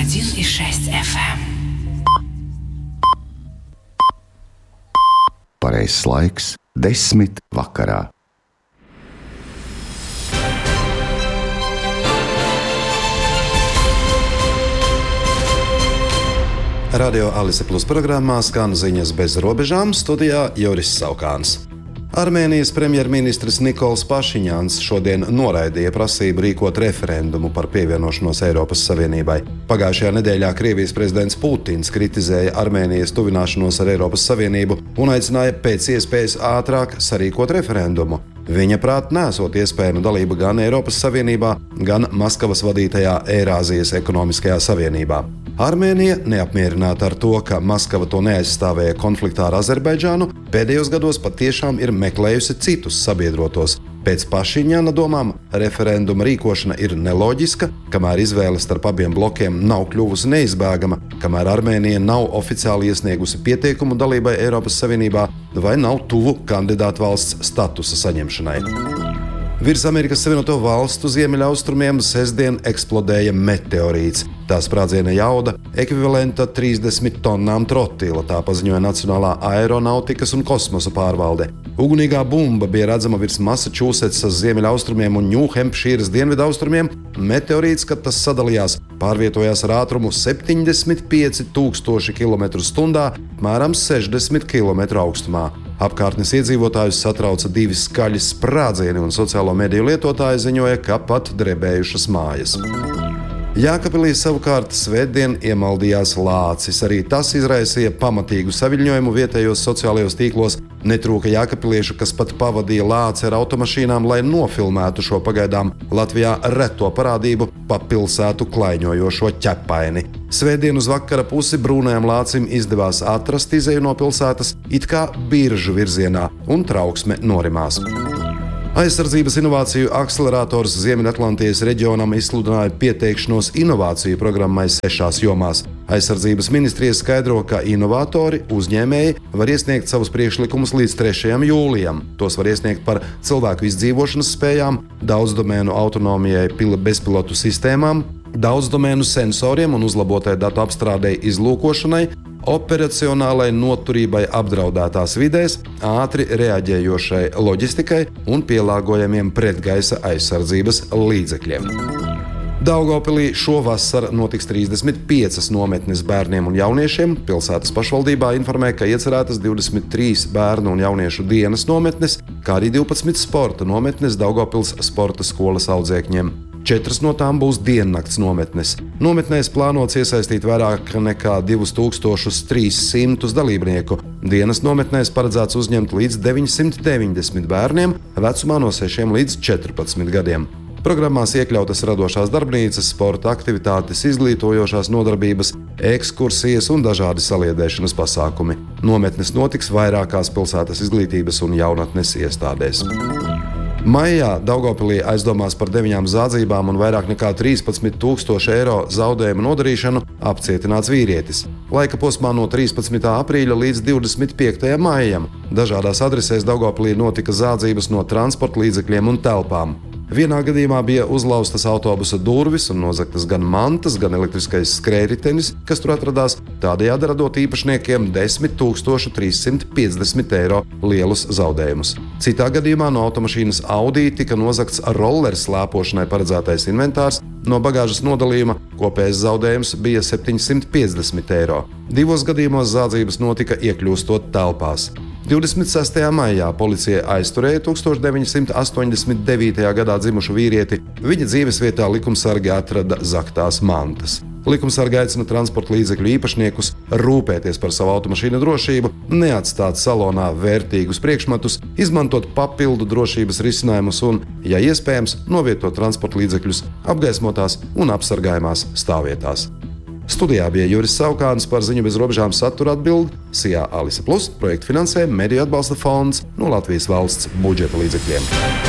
101,6 FM. Pareizs laiks 10 vakarā. Radio Alise Plus programmā skan ziņas bez robežām, studijā Juris Saukāns. Armēnijas premjerministrs Nikols Pašiņāns šodien noraidīja prasību rīkot referendumu par pievienošanos Eiropas Savienībai. Pagājušajā nedēļā Krievijas prezidents Putins kritizēja Armēnijas tuvināšanos ar Eiropas Savienību un aicināja pēc iespējas ātrāk sarīkot referendumu. Viņa prāt nesot iespējama dalība gan Eiropas Savienībā, gan Maskavas vadītajā Eirāzijas ekonomiskajā savienībā. Armēnija, neapmierināta ar to, ka Maskava to neaizstāvēja konfliktā ar Azerbaidžānu, pēdējos gados patiešām ir meklējusi citus sabiedrotos. Pēc Pašiņāna domām, referenduma rīkošana ir neloģiska, kamēr izvēle starp abiem blokiem nav kļuvusi neizbēgama, kamēr Armēnija nav oficiāli iesniegusi pieteikumu dalībai Eiropas Savienībā vai nav tuvu kandidātu valsts statusa saņemšanai. Virs Amerikas Savienoto Valstu ziemeļaustrumiem sestdien eksplodēja meteorīts. Tā sprādziena jauda ekvivalenta 30 tonnām trotila, tā paziņoja Nacionālā aeronautikas un kosmosa pārvalde. Ugunīgā bumba bija redzama virs Massachusettsas ziemeļaustrumiem un Ņūhempšīras dienvidaustrumiem. Meteorīts, kad tas sadalījās, pārvietojās ar ātrumu 75,000 km/h, apmēram 60 km augstumā. Apkārtnes iedzīvotājus satrauca divi skaļi sprādzieni, un sociālo mediju lietotāji ziņoja, ka pat drebējušas mājas. Jākapilī savukārt svētdien iemaldījās lācis. Arī tas izraisīja pamatīgu saviļņojumu vietējos sociālajos tīklos. Netrūka jākapiliešu, kas pat pavadīja lāci ar automašīnām, lai nofilmētu šo pagaidām Latvijā reto parādību pa pilsētu klaiņojošo ķepaini. Svētdien uz vakara pusi brūnajam lācim izdevās atrast izeju no pilsētas it kā Biržu virzienā, un trauksme norimās. Aizsardzības inovāciju akcelerators Ziemeļatlantijas reģionam izsludināja pieteikšanos inovāciju programmai 6 jomās. Aizsardzības ministrija skaidro, ka inovatori, uzņēmēji var iesniegt savus priekšlikumus līdz 3. jūlijam. Tos var iesniegt par cilvēku izdzīvošanas spējām, daudzdomēnu autonomijai bezpilotu sistēmām, daudzdomēnu sensoriem un uzlabotai datu apstrādei izlūkošanai, operacionālai noturībai apdraudētās vidēs, ātri reaģējošai loģistikai un pielāgojamiem pretgaisa aizsardzības līdzekļiem. Daugavpilī šovasar notiks 35 nometnes bērniem un jauniešiem. Pilsētas pašvaldībā informē, ka iecerētas 23 bērnu un jauniešu dienas nometnes, kā arī 12 sporta nometnes Daugavpils sporta skolas audzēkņiem. 4 no tām būs diennakts nometnes. Nometnēs plānots iesaistīt vairāk nekā 2300 dalībnieku. Dienas nometnēs paredzēts uzņemt līdz 990 bērniem vecumā no 6 līdz 14 gadiem. Programmās iekļautas radošās darbnīcas, sporta aktivitātes, izglītojošās nodarbības, ekskursijas un dažādi saliedēšanas pasākumi. Nometnes notiks vairākās pilsētas izglītības un jaunatnes iestādēs. Maijā Daugavpilī aizdomās par 9 zādzībām un vairāk nekā 13,000 eiro zaudējumu nodarīšanu apcietināts vīrietis. Laika posmā no 13. aprīļa līdz 25. maijam dažādās adresēs Daugavpilī notika zādzības no transporta līdzekļiem un telpām. Vienā gadījumā bija uzlauztas autobusa durvis un nozagtas gan mantas, gan elektriskais skrējritenis, kas tur atradās, tādējādi radot īpašniekiem 10,350 eiro lielus zaudējumus. Citā gadījumā no automašīnas Audi tika nozagts rollers slēpošanai paredzētais inventārs. No bagāžas nodalījuma kopējais zaudējums bija 750 eiro. 2 gadījumos zādzības notika iekļūstot telpās. 26. maijā policija aizturēja 1989. gadā dzimušu vīrieti. Viņa dzīvesvietā likumsargi atrada zaktās mantas. Likumsargi aicina transporta līdzekļu īpašniekus rūpēties par savu automašīnu drošību, neatstāt salonā vērtīgus priekšmetus, izmantot papildu drošības risinājumus un, ja iespējams, novietot transporta līdzekļus apgaismotās un apsargājumās stāvvietās. Studijā bija Juris Saukāns, par ziņu bez robežām satura atbild SIA Alise Plus, projektu finansē Mediju atbalsta fonds no Latvijas valsts budžeta līdzekļiem.